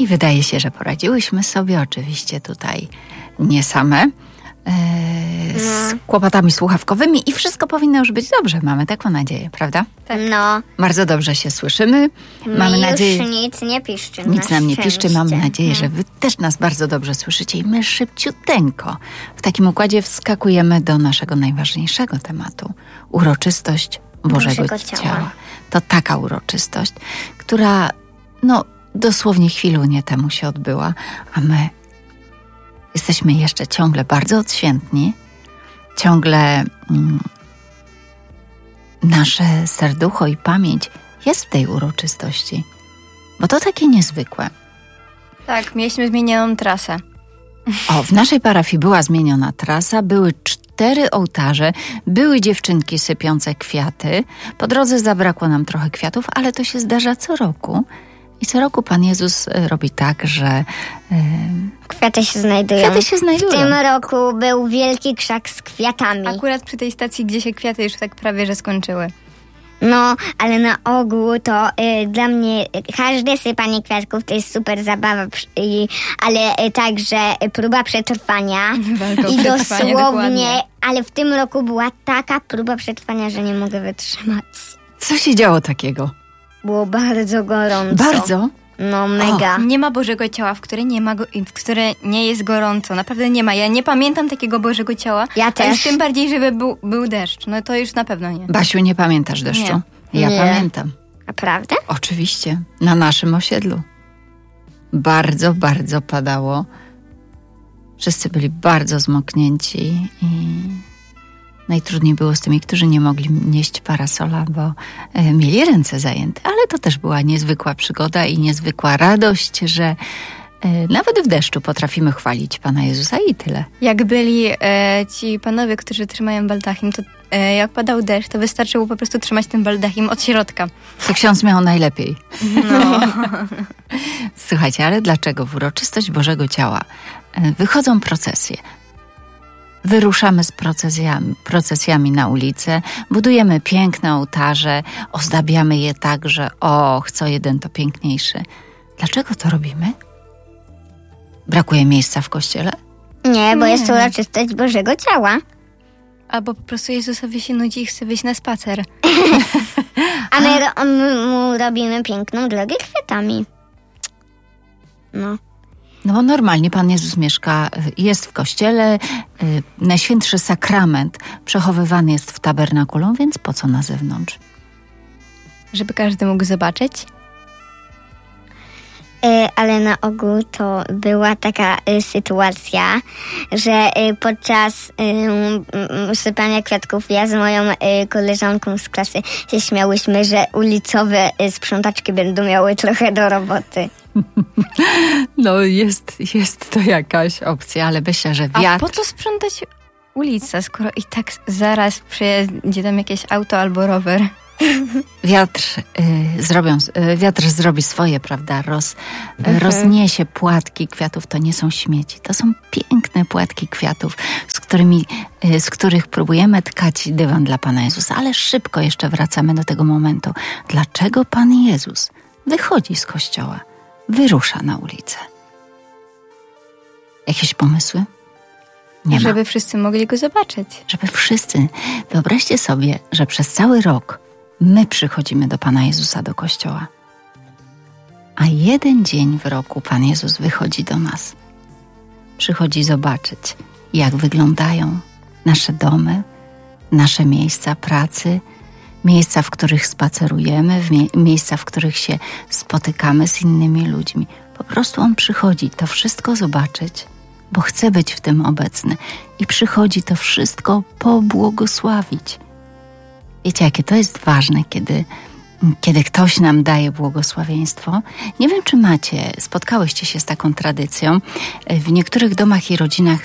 I wydaje się, że poradziłyśmy sobie, oczywiście tutaj nie same, z kłopotami słuchawkowymi i wszystko powinno już być dobrze. Mamy taką nadzieję, prawda? Tak. No. Bardzo dobrze się słyszymy. Mamy nadzieję, już nic nie piszczy. nic nam nie piszczy. Mamy nadzieję, że wy też nas bardzo dobrze słyszycie i my szybciuteńko w takim układzie wskakujemy do naszego najważniejszego tematu. Uroczystość Bożego Ciała. To taka uroczystość, która dosłownie chwilunię temu się odbyła, a my jesteśmy jeszcze ciągle bardzo odświętni, ciągle nasze serducho i pamięć jest w tej uroczystości, bo to takie niezwykłe. Tak, mieliśmy zmienioną trasę. W naszej parafii była zmieniona trasa, były 4 ołtarze, były dziewczynki sypiące kwiaty. Po drodze zabrakło nam trochę kwiatów, ale to się zdarza co roku. I co roku Pan Jezus robi tak, że kwiaty się znajdują. W tym roku był wielki krzak z kwiatami. Akurat przy tej stacji, gdzie się kwiaty już tak prawie że skończyły. No, ale na ogół to dla mnie każde sypanie kwiatków to jest super zabawa, ale także próba przetrwania. I dosłownie, dokładnie. Ale w tym roku była taka próba przetrwania, że nie mogę wytrzymać. Co się działo takiego? Było bardzo gorąco. Bardzo? No, mega. Nie ma Bożego Ciała, w które nie jest gorąco. Naprawdę nie ma. Ja nie pamiętam takiego Bożego Ciała. Ja też. A już tym bardziej, żeby był deszcz. No to już na pewno nie. Basiu, nie pamiętasz deszczu? Nie. Ja Nie. pamiętam. Naprawdę? Oczywiście. Na naszym osiedlu. Bardzo, bardzo padało. Wszyscy byli bardzo zmoknięci i najtrudniej było z tymi, którzy nie mogli nieść parasola, bo mieli ręce zajęte. Ale to też była niezwykła przygoda i niezwykła radość, że nawet w deszczu potrafimy chwalić Pana Jezusa i tyle. Jak byli ci panowie, którzy trzymają baldachim, to jak padał deszcz, to wystarczyło po prostu trzymać ten baldachim od środka. To ksiądz miał najlepiej. No. Słuchajcie, ale dlaczego w uroczystość Bożego Ciała wychodzą procesje? Wyruszamy z procesjami na ulicę, budujemy piękne ołtarze, ozdabiamy je tak, że co jeden to piękniejszy. Dlaczego to robimy? Brakuje miejsca w kościele? Nie, bo jest uroczystość Bożego Ciała. Albo po prostu Jezusowi się nudzi i chce wyjść na spacer. A my mu robimy piękną drogę kwiatami. No bo normalnie Pan Jezus jest w kościele, Najświętszy Sakrament przechowywany jest w tabernakulum, więc po co na zewnątrz? Żeby każdy mógł zobaczyć? Ale na ogół to była taka sytuacja, że podczas sypania kwiatków ja z moją koleżanką z klasy się śmiałyśmy, że ulicowe sprzątaczki będą miały trochę do roboty. No jest to jakaś opcja, ale myślę, że wiatr... A po co sprzątać ulicę, skoro i tak zaraz przyjedzie tam jakieś auto albo rower? Wiatr zrobi swoje, prawda? Rozniesie płatki kwiatów. To nie są śmieci. To są piękne płatki kwiatów, z których próbujemy tkać dywan dla Pana Jezusa. Ale szybko jeszcze wracamy do tego momentu. Dlaczego Pan Jezus wychodzi z kościoła? Wyrusza na ulicę. Jakieś pomysły? Nie ma. Żeby wszyscy mogli go zobaczyć. Żeby wszyscy. Wyobraźcie sobie, że przez cały rok my przychodzimy do Pana Jezusa do kościoła. A jeden dzień w roku Pan Jezus wychodzi do nas. Przychodzi zobaczyć, jak wyglądają nasze domy, nasze miejsca pracy, miejsca, w których spacerujemy, miejsca, w których się spotykamy z innymi ludźmi. Po prostu On przychodzi to wszystko zobaczyć, bo chce być w tym obecny i przychodzi to wszystko pobłogosławić. Wiecie, jakie to jest ważne, kiedy ktoś nam daje błogosławieństwo. Nie wiem, czy spotkałyście się z taką tradycją. W niektórych domach i rodzinach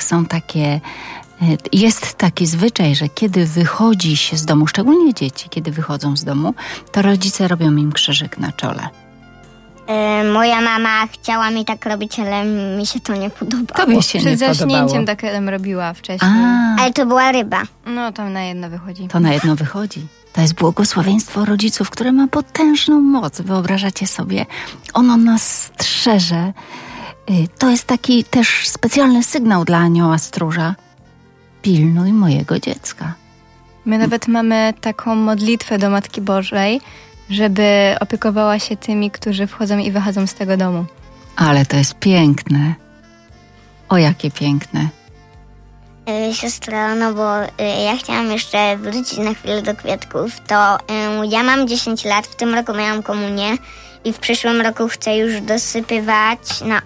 jest taki zwyczaj, że kiedy wychodzi się z domu, szczególnie dzieci, kiedy wychodzą z domu, to rodzice robią im krzyżyk na czole. Moja mama chciała mi tak robić, ale mi się to nie podobało. Tobie się Przed nie podobało. zaśnięciem tak robiła wcześniej. Ale to była ryba. No, to na jedno wychodzi. To na jedno wychodzi. To jest błogosławieństwo rodziców, które ma potężną moc. Wyobrażacie sobie? Ono nas strzeże. To jest taki też specjalny sygnał dla anioła stróża. Pilnuj mojego dziecka. My nawet mamy taką modlitwę do Matki Bożej, żeby opiekowała się tymi, którzy wchodzą i wychodzą z tego domu. Ale to jest piękne. O, jakie piękne. Siostra, no bo ja chciałam jeszcze wrócić na chwilę do kwiatków, to ja mam 10 lat, w tym roku miałam komunię i w przyszłym roku chcę już dosypywać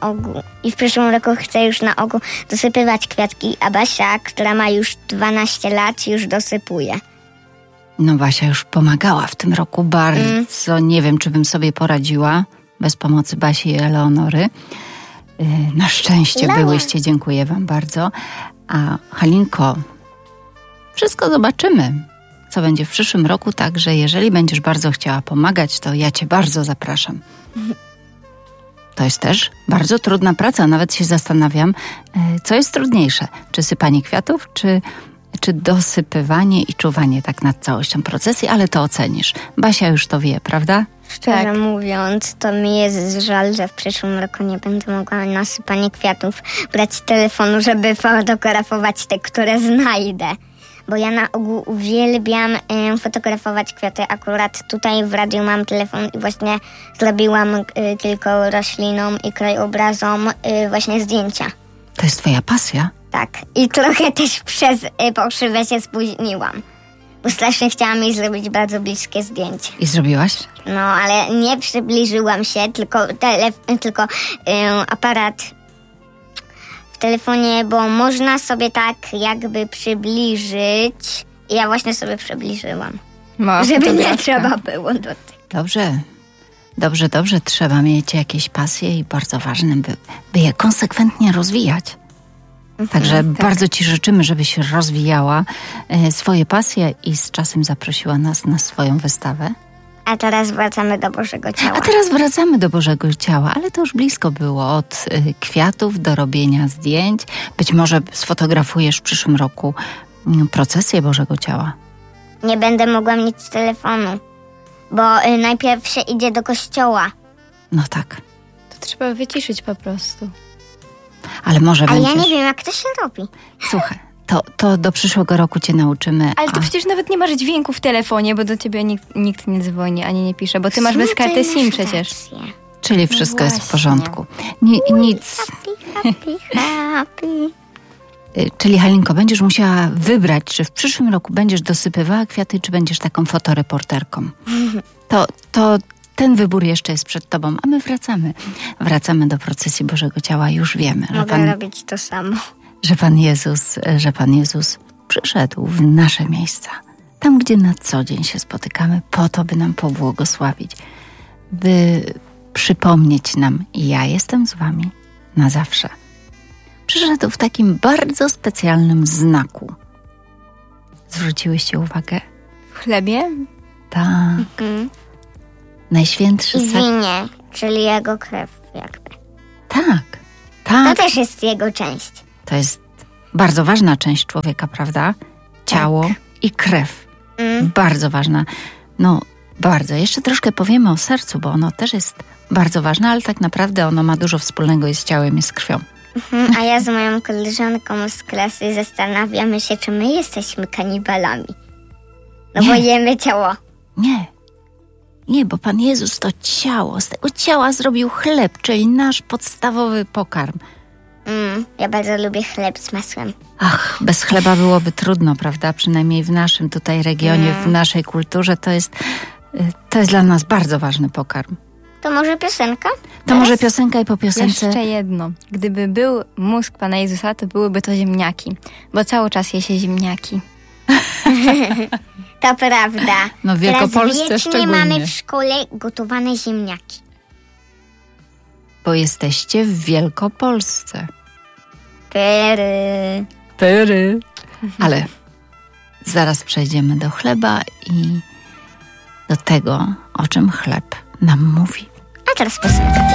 dosypywać kwiatki, a Basia, która ma już 12 lat, już dosypuje. No Basia już pomagała w tym roku bardzo. Nie wiem, czy bym sobie poradziła bez pomocy Basi i Eleonory. Na szczęście byłyście, dziękuję wam bardzo. A Halinko, wszystko zobaczymy, co będzie w przyszłym roku, także jeżeli będziesz bardzo chciała pomagać, to ja cię bardzo zapraszam. To jest też bardzo trudna praca, nawet się zastanawiam, co jest trudniejsze, czy sypanie kwiatów, czy dosypywanie i czuwanie tak nad całością procesji, ale to ocenisz. Basia już to wie, prawda? Szczerze mówiąc, to mi jest żal, że w przyszłym roku nie będę mogła na sypanie kwiatów brać telefonu, żeby fotografować te, które znajdę. Bo ja na ogół uwielbiam fotografować kwiaty. Akurat tutaj w radiu mam telefon i właśnie zrobiłam kilku roślinom i krajobrazom właśnie zdjęcia. To jest twoja pasja? Tak. I trochę też przez fałszywe się spóźniłam. Bo strasznie chciałam jej zrobić bardzo bliskie zdjęcie. I zrobiłaś? No, ale nie przybliżyłam się, tylko aparat w telefonie, bo można sobie tak jakby przybliżyć. I ja właśnie sobie przybliżyłam. Żeby nie trzeba było dotykać. Dobrze. Trzeba mieć jakieś pasje i bardzo ważne, by je konsekwentnie rozwijać. Także bardzo ci życzymy, żebyś rozwijała swoje pasje i z czasem zaprosiła nas na swoją wystawę. A teraz wracamy do Bożego Ciała. Ale to już blisko było. Od kwiatów do robienia zdjęć. Być może sfotografujesz w przyszłym roku procesję Bożego Ciała. Nie będę mogła mieć telefonu, bo najpierw się idzie do kościoła. No tak. To trzeba wyciszyć po prostu. Ale może będziesz... ja nie wiem, jak to się robi. Słuchaj, to do przyszłego roku cię nauczymy. Ale ty przecież nawet nie masz dźwięku w telefonie, bo do ciebie nikt nie dzwoni, ani nie pisze, bo ty masz bez karty SIM przecież. Czyli wszystko jest w porządku. Nic. Happy. Czyli Halinko, będziesz musiała wybrać, czy w przyszłym roku będziesz dosypywała kwiaty, czy będziesz taką fotoreporterką. To ten wybór jeszcze jest przed tobą, a my wracamy do procesji Bożego Ciała. Już wiemy, Mogę robić to samo. Że Pan Jezus przyszedł w nasze miejsca. Tam, gdzie na co dzień się spotykamy, po to, by nam pobłogosławić. By przypomnieć nam, ja jestem z wami na zawsze. Przyszedł w takim bardzo specjalnym znaku. Zwróciłyście uwagę? W chlebie? Tak. Najświętszy I winie, czyli jego krew jakby. Tak. To też jest jego część. To jest bardzo ważna część człowieka, prawda? Ciało i krew. Bardzo ważna. No, bardzo. Jeszcze troszkę powiemy o sercu, bo ono też jest bardzo ważne, ale tak naprawdę ono ma dużo wspólnego i z ciałem, i z krwią. A ja z moją koleżanką z klasy zastanawiamy się, czy my jesteśmy kanibalami. No bo jemy ciało. Nie, bo Pan Jezus to ciało. Z tego ciała zrobił chleb, czyli nasz podstawowy pokarm. Ja bardzo lubię chleb z masłem. Ach, bez chleba byłoby trudno, prawda? Przynajmniej w naszym tutaj regionie, w naszej kulturze to jest dla nas bardzo ważny pokarm. To może piosenka? Może piosenka i po piosence... Jeszcze jedno. Gdyby był mózg Pana Jezusa, to byłyby to ziemniaki. Bo cały czas je się ziemniaki. To prawda. No w Wielkopolsce szczególnie. Mamy w szkole gotowane ziemniaki. Bo jesteście w Wielkopolsce. Pyry. Ale zaraz przejdziemy do chleba i do tego, o czym chleb nam mówi. A teraz piosenka.